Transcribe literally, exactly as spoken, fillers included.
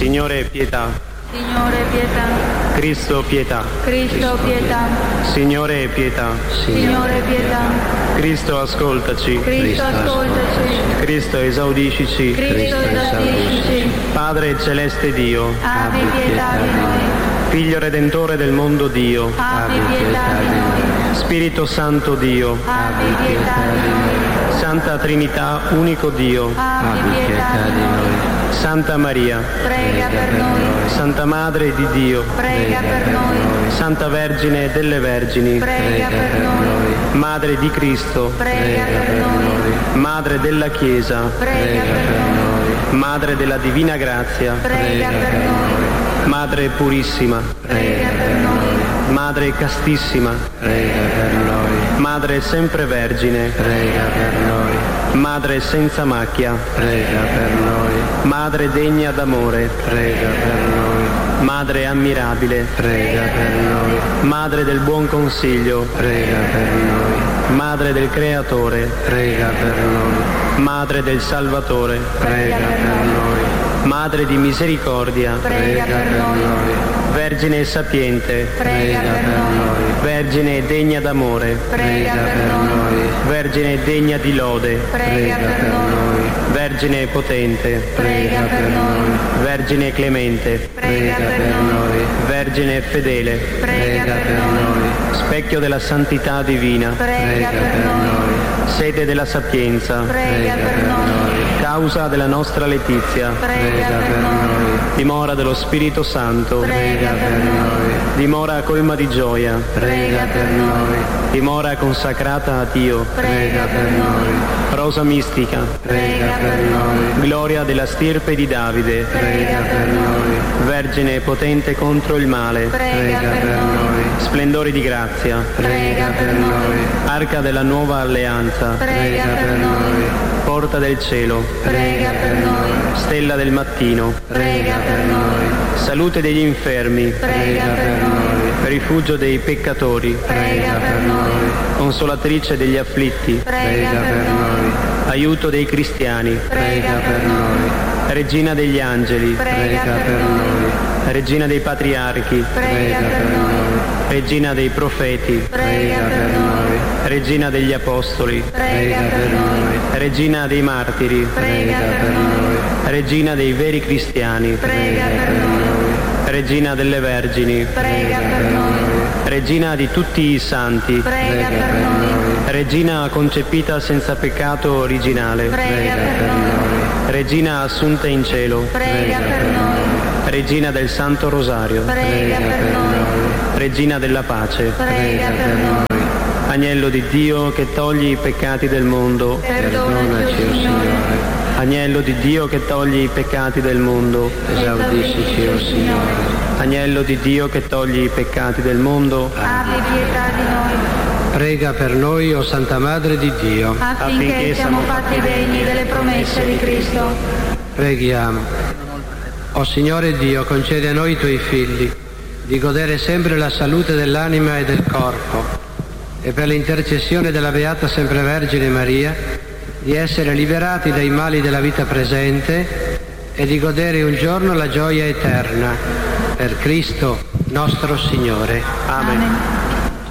Signore, pietà. Signore, pietà. Cristo, pietà. Cristo, pietà. Signore, pietà. Signore, pietà. Cristo, ascoltaci. Cristo, ascoltaci. Cristo, esaudiscici. Cristo, esaudiscici. Padre celeste Dio. Abbi pietà di noi. Figlio redentore del mondo Dio. Abbi pietà di noi. Spirito Santo Dio. Abbi pietà di noi. Santa Trinità, unico Dio. Abbi pietà di noi. Santa Maria. Prega per noi. Santa Madre di Dio. Prega per noi. Santa Vergine delle Vergini. Prega per noi. Madre di Cristo. Prega per noi. Madre della Chiesa. Prega per noi. Madre della Divina Grazia. Prega per noi. Madre purissima. Prega per noi. Madre castissima. Prega per noi. Madre sempre vergine. Prega per noi. Madre senza macchia. Prega per noi. Madre degna d'amore. Prega per noi. Madre ammirabile. Prega per noi. Madre del buon consiglio. Prega per noi. Madre del Creatore. Prega per noi. Madre del Salvatore. Prega per noi. Madre di misericordia. Prega per noi. Vergine sapiente. Prega per noi. Vergine degna d'amore. Prega per noi. Vergine degna di lode. Prega per noi. Vergine potente. Prega per noi. Vergine clemente. Prega per noi. Vergine fedele. Prega per noi. Specchio della santità divina. Prega per noi. Sede della sapienza. Prega per noi. Causa della nostra letizia. Prega per noi. Dimora dello Spirito Santo. Prega per noi. Dimora colma di gioia. Prega per noi. Dimora consacrata a Dio. Prega per noi. Rosa mistica. Prega per noi. Gloria della stirpe di Davide. Prega per noi. Vergine potente contro il male. Prega per noi. Splendori di grazia. Prega per noi. Arca della nuova alleanza. Prega per noi. Porta del cielo. Prega per noi. Stella del mattino. Prega per noi. Salute degli infermi. Prega per noi. Rifugio dei peccatori. Prega per noi. Consolatrice degli afflitti. Prega per noi. Aiuto dei cristiani. Prega per noi. Regina degli angeli. Prega per noi. Regina dei patriarchi. Prega per noi. Regina dei profeti. Prega per noi. Regina degli apostoli. Prega per noi. Regina dei martiri. Prega per noi. Regina dei veri cristiani. Prega per noi. Regina delle vergini. Prega per noi. Regina di tutti i santi. Prega per noi. Regina concepita senza peccato originale. Prega per noi. Regina assunta in cielo. Prega per noi. Regina del Santo Rosario. Prega per noi. Regina della pace. Prega per noi. Agnello di Dio che togli i peccati del mondo. Perdonaci, o Signore. Agnello di Dio che togli i peccati del mondo. Esaudiscici, o Signore. Agnello di Dio che togli i peccati del mondo. Abbi pietà di noi. Prega per noi, o Santa Madre di Dio. Affinché siamo fatti degni delle promesse di Cristo. Preghiamo. O Signore Dio, concedi a noi, i tuoi figli, di godere sempre la salute dell'anima e del corpo, e per l'intercessione della Beata Sempre Vergine Maria, di essere liberati dai mali della vita presente e di godere un giorno la gioia eterna. Per Cristo nostro Signore. Amen. Amen.